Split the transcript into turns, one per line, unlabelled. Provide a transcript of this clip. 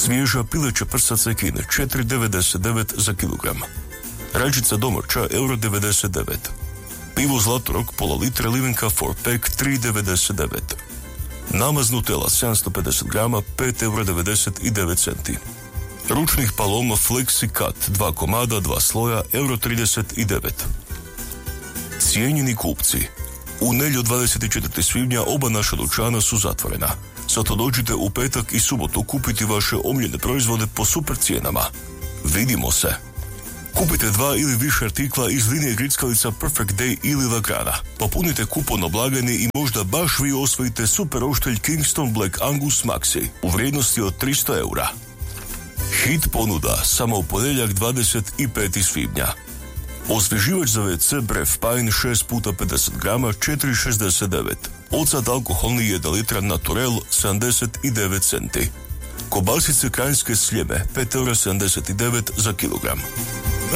Svježa pileća prsa cekine 4,99 za kilogram. Rajčica domaća €1,99. Pivo Zlatorog pola litre Livenka 4-pack 3,99. Namaz Nutella 750 grama 5,99 €. Ručnih paloma Flexi Cut 2 komada, 2 sloja €39. Cijenjeni kupci, u nedjelju 24. svibnja oba naša dućana su zatvorena. Zato dođite u petak i subotu kupiti vaše omiljene proizvode po super cijenama. Vidimo se! Kupite 2 ili više artikla iz linije grickalica Perfect Day ili Lagrana. Popunite kupon na blagajni i možda baš vi osvojite super oštelj Kingston Black Angus Maxi u vrijednosti od €300. Hit ponuda samo u ponedjeljak 25. svibnja. Osvježivač za WC Bref Pine 6x50 grama 4,69. Ocat alkoholni 1 litra Naturel 79 centi. Kobasice krajinske sljeme 5,79 € za kilogram.